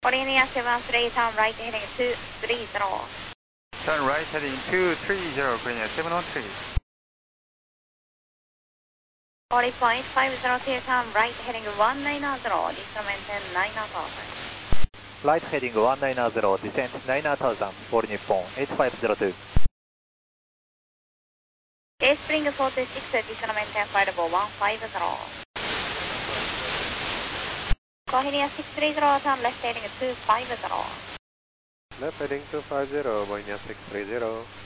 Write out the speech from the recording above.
Orienia 73, turn right heading 230. Turn right heading 230, Korea 713. 40.502, turn right heading 190, descend maintain 9000. Right heading 190, descent 9000, All Nippon 8502. A spring 46, descend maintain flight level 150. Korea 630, turn left heading 250. Left heading 250, Boeing 630.